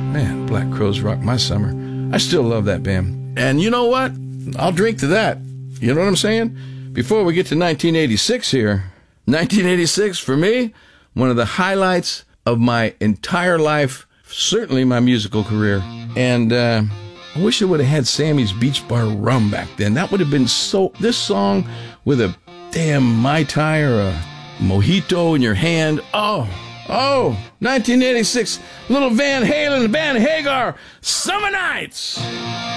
Man, Black Crowes rocked my summer. I still love that band. And you know what? I'll drink to that. You know what I'm saying? Before we get to 1986 here, 1986, for me, one of the highlights of my entire life, certainly my musical career. And I wish I would have had Sammy's Beach Bar Rum back then. That would have been so... This song with a damn Mai Tai or a mojito in your hand. Oh, 1986, little Van Halen, Van Hagar, Summer Nights.